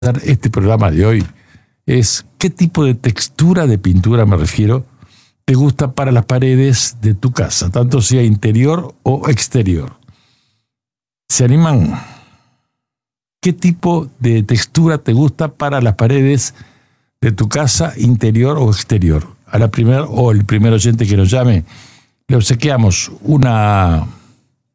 este programa de hoy es qué tipo de textura de pintura, me refiero, te gusta para las paredes de tu casa, tanto sea interior o exterior. ¿Se animan? ¿Qué tipo de textura te gusta para las paredes de tu casa, interior o exterior? A la primera o el primer oyente que nos llame, le obsequiamos una